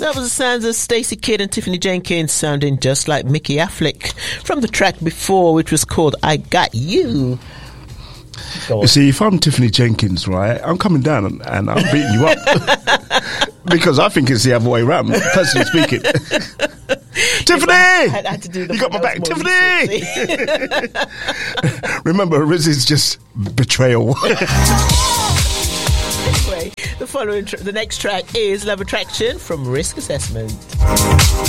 That was the sounds of Stacey Kidd and Tiffany Jenkins sounding just like Mickey Affleck from the track before, which was called I Got You. You see, if I'm Tiffany Jenkins, right, I'm coming down and I'm beating you up. Because I think it's the other way around, personally speaking. Tiffany! I had to do you got my back, Tiffany! Remember, Riz is just betrayal. Anyway, the next track is Love Attraction from Risk Assessment.